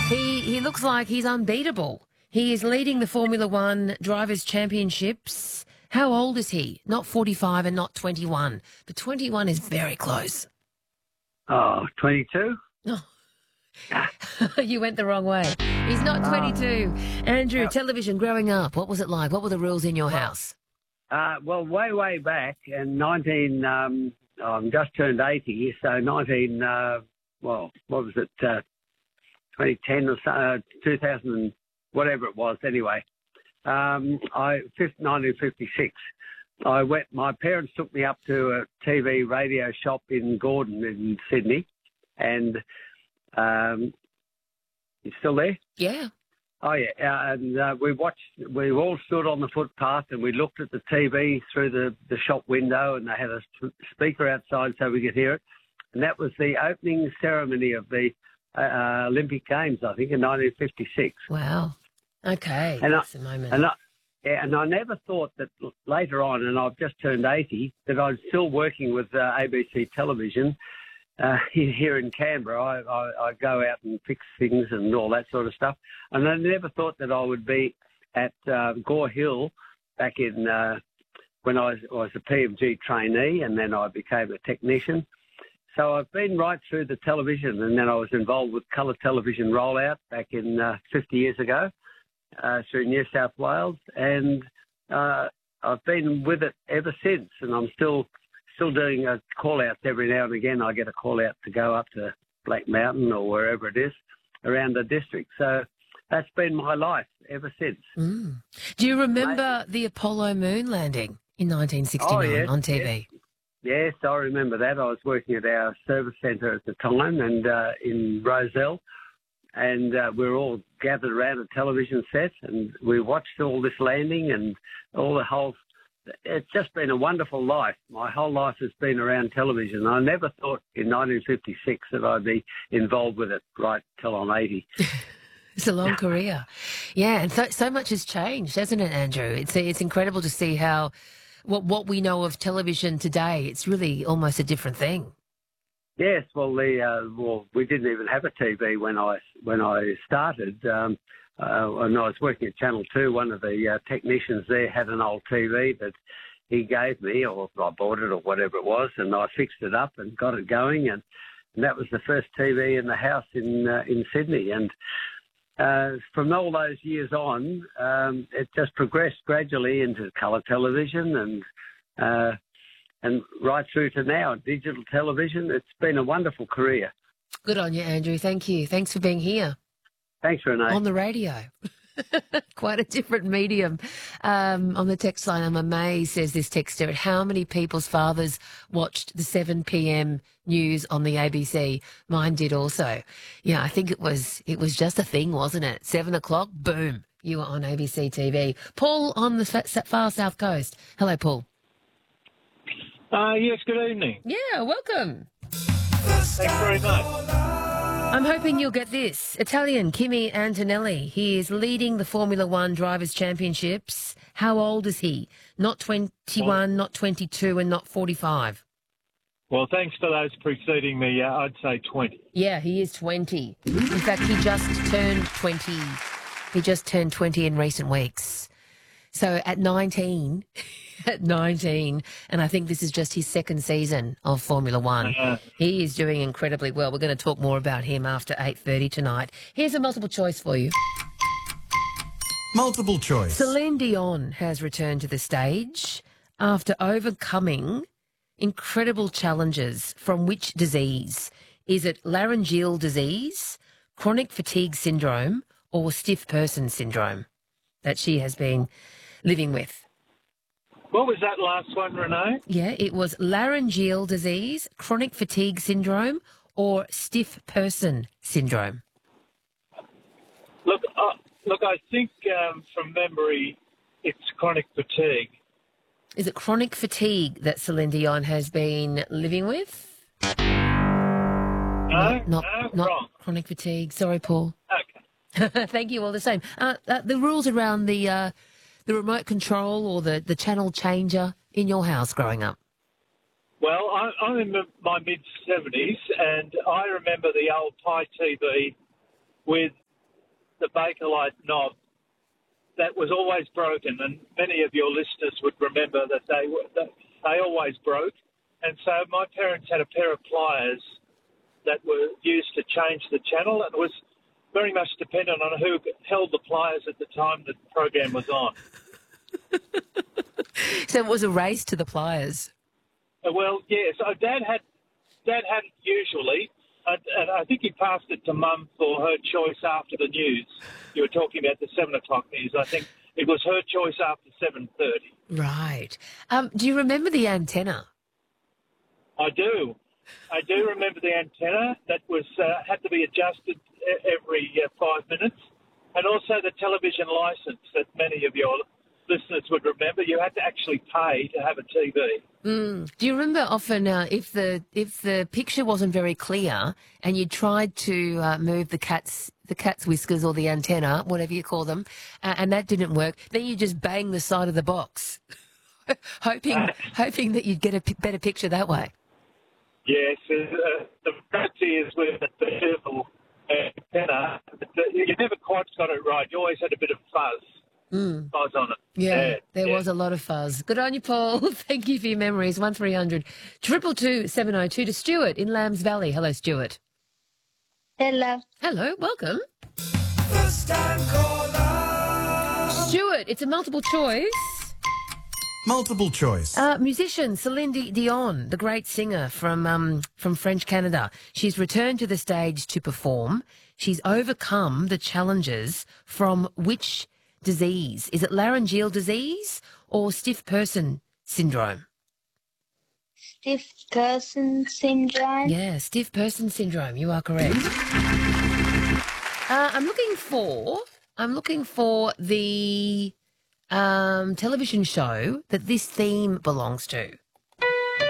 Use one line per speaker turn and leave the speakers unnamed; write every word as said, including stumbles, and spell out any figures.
He he looks like he's unbeatable. He is leading the Formula One Drivers' Championships. How old is he? Not forty-five and not twenty-one, but twenty-one is very close.
Oh, twenty-two?
Oh. You went the wrong way. He's not twenty-two. Andrew,
Yep.
television growing up, what was it like? What were the rules in your house?
Uh, well, way, way back in nineteen, um, oh, I'm just turned eighty, so nineteen, uh, well, what was it, uh, twenty ten or so, uh, two thousand, whatever it was anyway. Um, I, nineteen fifty-six, I went, my parents took me up to a T V radio shop in Gordon in Sydney, and um, you still there?
Yeah.
Oh, yeah, uh, and uh, we watched, we all stood on the footpath and we looked at the T V through the, the shop window, and they had a sp- speaker outside so we could hear it. And that was the opening ceremony of the uh, Olympic Games, I think, in nineteen fifty-six.
Wow. Okay.
And
That's
I,
a moment.
And I, yeah, and I never thought that later on, and I've just turned eighty, that I was still working with uh, A B C Television uh, here in Canberra. I, I, I go out and fix things and all that sort of stuff. And I never thought that I would be at uh, Gore Hill back in uh, when I was, I was a P M G trainee, and then I became a technician. So I've been right through the television, and then I was involved with colour television rollout back in uh, fifty years ago uh, through New South Wales, and uh, I've been with it ever since, and I'm still still doing uh, call-outs every now and again. I get a call-out to go up to Black Mountain or wherever it is around the district. So that's been my life ever since.
Mm. Do you remember the Apollo moon landing in nineteen sixty-nine
Oh, yes,
on T V?
yes. Yes, I remember that. I was working at our service centre at the time, and uh, in Roselle, and uh, we were all gathered around a television set, and we watched all this landing and all the whole. It's just been a wonderful life. My whole life has been around television. I never thought in nineteen fifty-six that I'd be involved with it right till I'm eighty.
It's a long career. Yeah, and so, so much has changed, hasn't it, Andrew? It's it's incredible to see how what what we know of television today, it's really almost a different thing.
Yes, well, the uh, well, we didn't even have a T V when I when I started. Um, uh, when I was working at Channel Two, one of the uh, technicians there had an old T V that he gave me, or I bought it, or whatever it was, and I fixed it up and got it going, and, and that was the first T V in the house in uh, in Sydney. And uh, from all those years on, um, it just progressed gradually into colour television and. Uh, And right through to now, digital television. It's been a wonderful career.
Good on you, Andrew. Thank you. Thanks for being here.
Thanks, Renee.
On the radio. Quite a different medium. Um, on the text line, I'm amazed, says this texter, at how many people's fathers watched the seven p.m. news on the A B C. Mine did also. Yeah, I think it was it was just a thing, wasn't it? Seven o'clock, boom, you were on A B C T V. Paul on the far south coast. Hello, Paul.
Uh, yes, good evening.
Yeah, welcome.
Thanks very much.
I'm hoping you'll get this. Italian Kimi Antonelli. He is leading the Formula One Drivers' Championships. How old is he? Not twenty-one, not twenty-two, and not forty-five.
Well, thanks for those preceding me. Uh, I'd say twenty.
Yeah, he is twenty. In fact, he just turned twenty. He just turned twenty in recent weeks. So at nineteen, at nineteen, and I think this is just his second season of Formula One. Uh, he is doing incredibly well. We're going to talk more about him after eight thirty tonight. Here's a multiple choice for you.
Multiple choice.
Celine Dion has returned to the stage after overcoming incredible challenges from which disease? Is it laryngeal disease, chronic fatigue syndrome, or stiff person syndrome that she has been living with?
What was that last one, Renee?
Yeah, it was laryngeal disease, chronic fatigue syndrome, or stiff person syndrome.
Look, uh, look, I think um, from memory, it's chronic fatigue.
Is it chronic fatigue that Celine Dion has been living with?
No,
not, not,
no,
not
wrong.
Chronic fatigue. Sorry, Paul.
Okay.
Thank you all the same. Uh, uh, the rules around the uh, the remote control or the, the channel changer in your house growing up?
Well, I, I'm in my mid-seventies, and I remember the old pie T V with the Bakelite knob that was always broken, and many of your listeners would remember that they were, that they always broke. And so my parents had a pair of pliers that were used to change the channel, and it was very much dependent on who held the pliers at the time the program was on.
So it was a race to the pliers.
Uh, Well, yeah. So Dad had, Dad had it usually, and, and I think he passed it to Mum for her choice after the news. You were talking about the seven o'clock news. I think it was her choice after seven thirty.
Right. Um, do you remember the antenna?
I do. I do remember the antenna that was uh, had to be adjusted e- every uh, five minutes, and also the television license that many of your listeners would remember. You had to actually pay to have a T V.
Mm. Do you remember often uh, if the if the picture wasn't very clear and you tried to uh, move the cat's the cat's whiskers or the antenna, whatever you call them, uh, and that didn't work, then you just bang the side of the box, hoping hoping that you'd get a p- better picture that way.
Yes, uh, the fact is with the digital antenna, you never quite got it right. You always had a bit of fuzz.
Mm.
Fuzz on it.
Yeah,
Yeah,
there
yeah.
was a lot of fuzz. Good on you, Paul. Thank you for your memories. One three hundred triple two seven oh two to Stuart in Lambs Valley. Hello, Stuart.
Hello.
Hello, welcome.
First time caller.
Stuart, it's a multiple choice.
Multiple choice.
Uh, musician Celine Di- Dion, the great singer from um, from French Canada. She's returned to the stage to perform. She's overcome the challenges from which disease? Is it laryngeal disease or stiff person syndrome?
Stiff person syndrome.
Yeah, stiff person syndrome. You are correct. Uh, I'm looking for. I'm looking for the um, television show that this theme belongs to.